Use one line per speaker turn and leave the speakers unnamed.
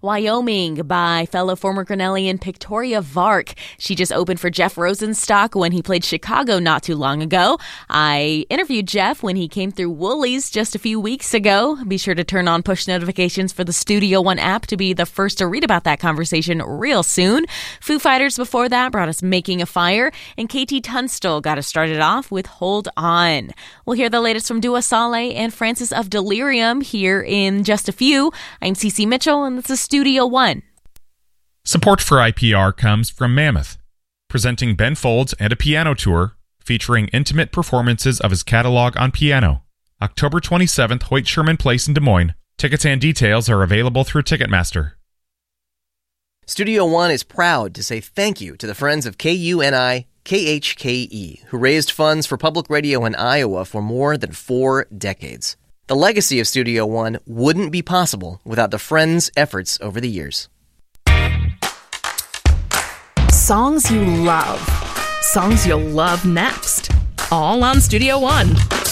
Wyoming by fellow former Grinnellian Victoria Vark. She just opened for Jeff Rosenstock when he played Chicago not too long ago. I interviewed Jeff when he came through Woolies just a few weeks ago. Be sure to turn on push notifications for the Studio One app to be the first to read about that conversation real soon. Foo Fighters before that brought us Making a Fire, and KT Tunstall got us started off with Hold On. We'll hear the latest from Dua Saleh and Francis of Delirium here in just a few. I'm Cece Mitchell, and this is Studio One.
Support for IPR comes from Mammoth, presenting Ben Folds and a piano tour featuring intimate performances of his catalog on piano. October 27th, Hoyt Sherman Place in Des Moines. Tickets and details are available through Ticketmaster.
Studio One is proud to say thank you to the friends of KUNI KHKE, who raised funds for public radio in Iowa for more than 4 decades. The legacy of Studio One wouldn't be possible without the friends' efforts over the years.
Songs you love. Songs you'll love next. All on Studio One.